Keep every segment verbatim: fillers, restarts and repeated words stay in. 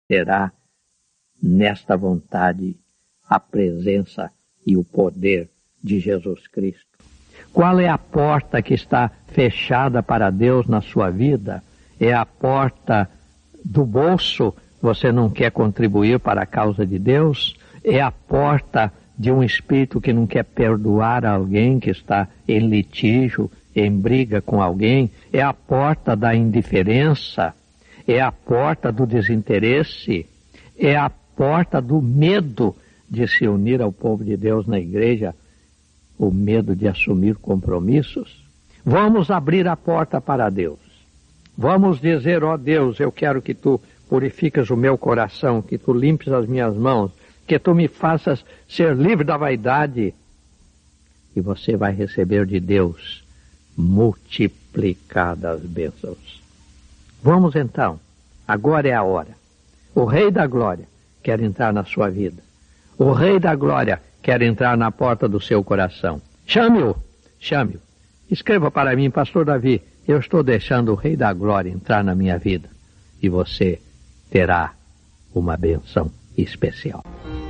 terá nesta vontade a presença e o poder de Jesus Cristo. Qual é a porta que está fechada para Deus na sua vida? É a porta do bolso, você não quer contribuir para a causa de Deus? É a porta de um espírito que não quer perdoar alguém que está em litígio, em briga com alguém? É a porta da indiferença? É a porta do desinteresse? É a porta do medo de se unir ao povo de Deus na igreja? O medo de assumir compromissos? Vamos abrir a porta para Deus. Vamos dizer, ó Deus, eu quero que tu purifiques o meu coração, que tu limpes as minhas mãos, que tu me faças ser livre da vaidade. E você vai receber de Deus multiplicadas bênçãos. Vamos então, agora é a hora. O Rei da Glória quer entrar na sua vida. O Rei da Glória quer entrar na porta do seu coração. Chame-o, chame-o. Escreva para mim, Pastor Davi, eu estou deixando o Rei da Glória entrar na minha vida. E você terá uma bênção especial.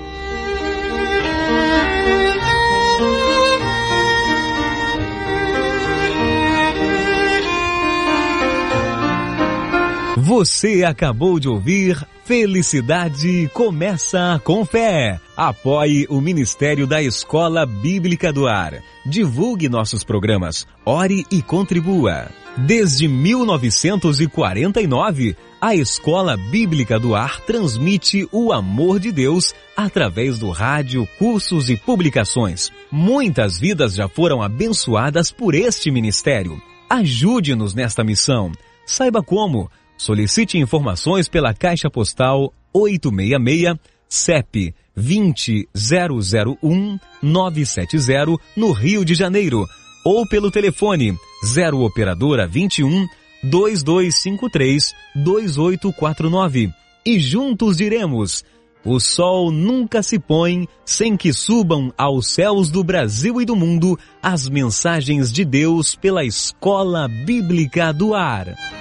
Você acabou de ouvir Felicidade Começa com Fé. Apoie o Ministério da Escola Bíblica do Ar. Divulgue nossos programas. Ore e contribua. Desde mil novecentos e quarenta e nove, a Escola Bíblica do Ar transmite o amor de Deus através do rádio, cursos e publicações. Muitas vidas já foram abençoadas por este ministério. Ajude-nos nesta missão. Saiba como. Solicite informações pela Caixa Postal oito seis seis, C E P vinte zero zero um nove sete zero, no Rio de Janeiro, ou pelo telefone zero operadora vinte e um, dois dois cinco três, dois oito quatro nove. E juntos diremos: o sol nunca se põe sem que subam aos céus do Brasil e do mundo as mensagens de Deus pela Escola Bíblica do Ar.